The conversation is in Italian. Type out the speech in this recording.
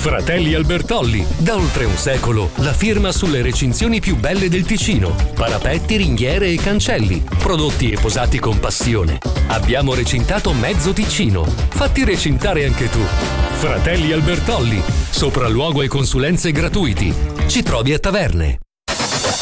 Fratelli Albertolli, da oltre un secolo la firma sulle recinzioni più belle del Ticino. Parapetti, ringhiere e cancelli, prodotti e posati con passione. Abbiamo recintato mezzo Ticino. Fatti recintare anche tu. Fratelli Albertolli, sopralluogo e consulenze gratuiti. Ci trovi a Taverne.